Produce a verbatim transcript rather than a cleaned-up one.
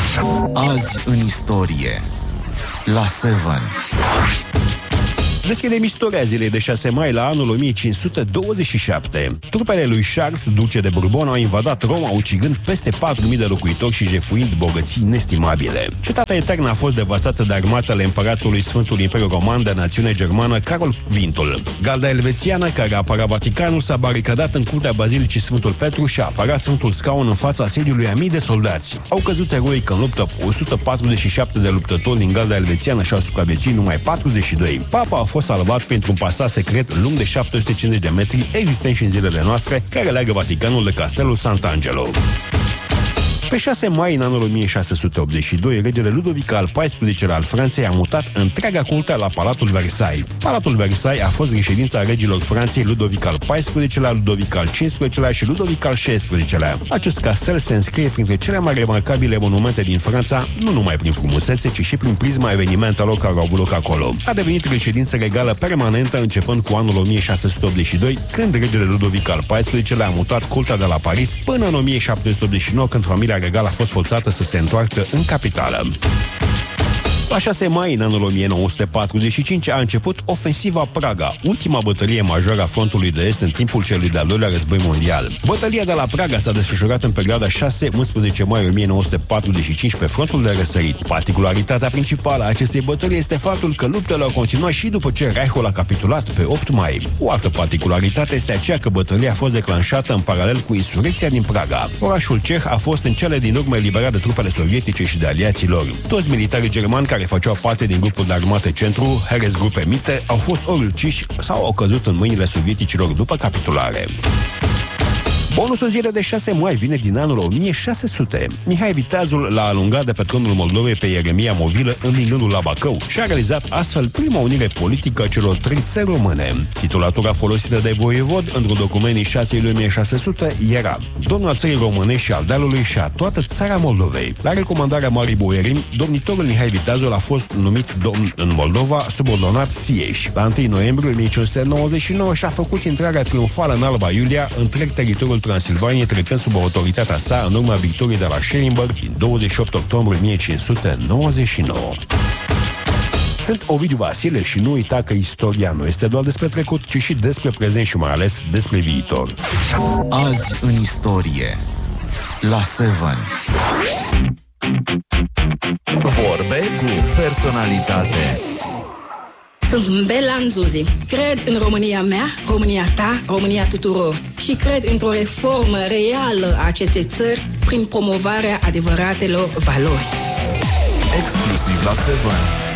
Azi în istorie la Seven. Deschidem istoria zilei de șase mai la anul o mie cinci sute douăzeci și șapte. Trupele lui Charles, duce de Bourbon, au invadat Roma, ucigând peste patru mii de locuitori și jefuind bogății inestimabile. Cetatea eternă a fost devastată de armatele împăratului Sfântul Imperiu Roman de națiune germană Carol Quintul. Garda elvețiană, care apăra Vaticanul, s-a baricadat în curtea Bazilicii Sfântul Petru și a apărat Sfântul Scaun în fața sediului a mii de soldați. Au căzut eroic în luptă o sută patruzeci și șapte de luptători din garda elvețiană și au supraviețuit numai patruzeci și doi. Papa a fost salvat pentru un pasaj secret lung de șapte sute cincizeci de metri, existent și în zilele noastre, care leagă Vaticanul de Castelul Sant'Angelo. Pe șase mai, în anul o mie șase sute optzeci și doi, regele Ludovic al paisprezecelea al Franței a mutat întreaga curte la Palatul Versailles. Palatul Versailles a fost reședința regilor Franței Ludovic al paisprezecelea, Ludovic al cincisprezecelea și Ludovic al șaisprezecelea. Acest castel se înscrie printre cele mai remarcabile monumente din Franța, nu numai prin frumusețe, ci și prin prisma evenimentelor care au avut loc acolo. A devenit reședință regală permanentă începând cu anul o mie șase sute optzeci și doi, când regele Ludovic al paisprezecelea a mutat curtea de la Paris, până în o mie șapte sute optzeci și nouă, când familia regală a fost forțată să se întoarcă în capitală. La șase mai, în anul o mie nouă sute patruzeci și cinci, a început ofensiva Praga, ultima bătălie majoră a frontului de est în timpul celui de-al doilea război mondial. Bătălia de la Praga s-a desfășurat în perioada șase unsprezece mai o mie nouă sute patruzeci și cinci pe frontul de răsărit. Particularitatea principală a acestei bătălii este faptul că luptele au continuat și după ce Reichul a capitulat pe opt mai. O altă particularitate este aceea că bătălia a fost declanșată în paralel cu insurecția din Praga. Orașul ceh a fost în cele din urmă eliberat de trupele sovietice și de aliații lor. Toți militarii germani care făceau parte din grupul de armate centru, Heeresgruppe Mitte, au fost ori uciși sau au căzut în mâinile sovieticilor după capitulare. Bonusul zilei de șase mai vine din anul o mie șase sute. Mihai Viteazul l-a alungat de pe tronul Moldovei pe Ieremia Movilă, învingându-l la Bacău, și a realizat astfel prima unire politică a celor trei țări române. Titulatura folosită de voievod într-un document din șase iulie o mie șase sute era: domn al țării române și al dealului și a toată țara Moldovei. La recomandarea Marii Boierim, domnitorul Mihai Viteazul a fost numit domn în Moldova, subordonat Sieș. La întâi noiembrie o mie cinci sute nouăzeci și nouă și-a făcut intrarea triumfală în Alba Iulia, întreg teritoriul Transilvaniei, trecând sub autoritatea sa în urma victoriei de la Schellingberg din douăzeci și opt octombrie o mie cinci sute nouăzeci și nouă. Sunt Ovidiu Vasile și nu uita că istoria nu este doar despre trecut, ci și despre prezent și mai ales despre viitor. Azi în istorie la Seven. Vorbe cu personalitate. Sunt Bella Nzuzi. Cred în România mea, România ta, România tuturor. Și cred într-o reformă reală a acestei țări prin promovarea adevăratelor valori. Exclusiv la Seven.